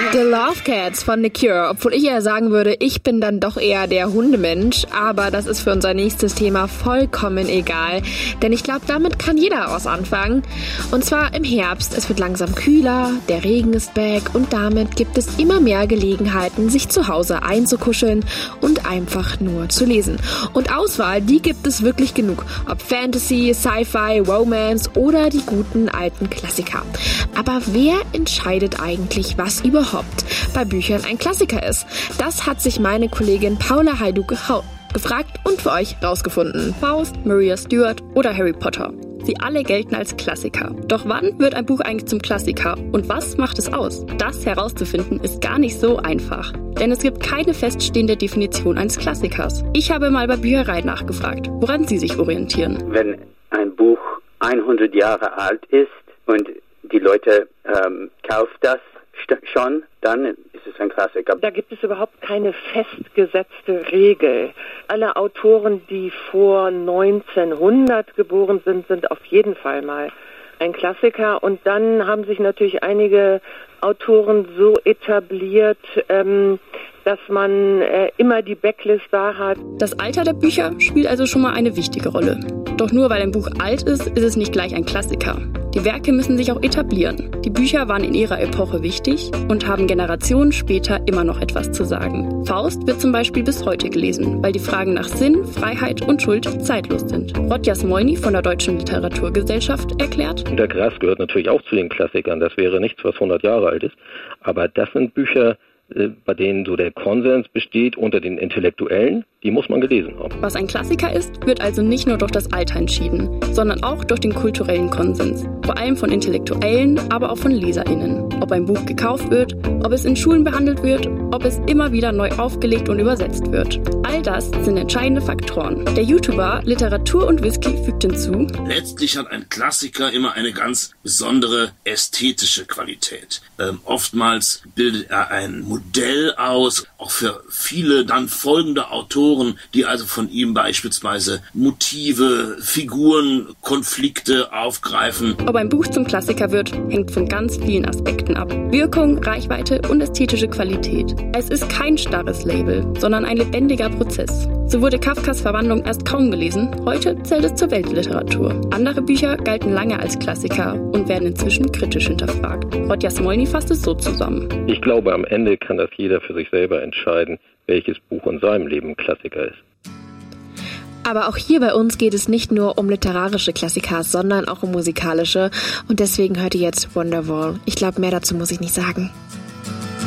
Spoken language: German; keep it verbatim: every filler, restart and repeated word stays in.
The Love Cats von The Cure, obwohl ich eher sagen würde, ich bin dann doch eher der Hundemensch, aber das ist für unser nächstes Thema vollkommen egal, denn ich glaube, damit kann jeder was anfangen. Und zwar im Herbst, es wird langsam kühler, der Regen ist back und damit gibt es immer mehr Gelegenheiten, sich zu Hause einzukuscheln und einfach nur zu lesen. Und Auswahl, die gibt es wirklich genug, ob Fantasy, Sci-Fi, Romance oder die guten alten Klassiker. Aber wer entscheidet eigentlich, was überhaupt bei Büchern ein Klassiker ist? Das hat sich meine Kollegin Paula Heidu geha- gefragt und für euch rausgefunden. Faust, Maria Stuart oder Harry Potter. Sie alle gelten als Klassiker. Doch wann wird ein Buch eigentlich zum Klassiker und was macht es aus? Das herauszufinden ist gar nicht so einfach. Denn es gibt keine feststehende Definition eines Klassikers. Ich habe mal bei Büchereien nachgefragt, woran sie sich orientieren. Wenn ein Buch hundert Jahre alt ist und die Leute ähm, kaufen das schon, dann ist es ein Klassiker. Da gibt es überhaupt keine festgesetzte Regel. Alle Autoren, die vor neunzehnhundert geboren sind, sind auf jeden Fall mal ein Klassiker. Und dann haben sich natürlich einige Autoren so etabliert, ähm, dass man äh, immer die Backlist da hat. Das Alter der Bücher spielt also schon mal eine wichtige Rolle. Doch nur weil ein Buch alt ist, ist es nicht gleich ein Klassiker. Die Werke müssen sich auch etablieren. Die Bücher waren in ihrer Epoche wichtig und haben Generationen später immer noch etwas zu sagen. Faust wird zum Beispiel bis heute gelesen, weil die Fragen nach Sinn, Freiheit und Schuld zeitlos sind. Rodjas Moini von der Deutschen Literaturgesellschaft erklärt: Der Gras gehört natürlich auch zu den Klassikern. Das wäre nichts, was hundert Jahre alt ist. Aber das sind Bücher, bei denen so der Konsens besteht unter den Intellektuellen, die muss man gelesen haben. Was ein Klassiker ist, wird also nicht nur durch das Alter entschieden, sondern auch durch den kulturellen Konsens. Vor allem von Intellektuellen, aber auch von LeserInnen. Ob ein Buch gekauft wird, ob es in Schulen behandelt wird, ob es immer wieder neu aufgelegt und übersetzt wird. All das sind entscheidende Faktoren. Der YouTuber Literatur und Whisky fügt hinzu: Letztlich hat ein Klassiker immer eine ganz besondere ästhetische Qualität. Ähm, oftmals bildet er ein Modell aus, auch für viele dann folgende Autoren, die also von ihm beispielsweise Motive, Figuren, Konflikte aufgreifen. Ob ein Buch zum Klassiker wird, hängt von ganz vielen Aspekten ab. Wirkung, Reichweite und ästhetische Qualität. Es ist kein starres Label, sondern ein lebendiger Prozess. So wurde Kafkas Verwandlung erst kaum gelesen, heute zählt es zur Weltliteratur. Andere Bücher galten lange als Klassiker und werden inzwischen kritisch hinterfragt. Rodjas Moini fasst es so zusammen: Ich glaube, am Ende kann das jeder für sich selber entscheiden, welches Buch in seinem Leben Klassiker ist. Aber auch hier bei uns geht es nicht nur um literarische Klassiker, sondern auch um musikalische. Und deswegen hört ihr jetzt Wonderwall. Ich glaube, mehr dazu muss ich nicht sagen.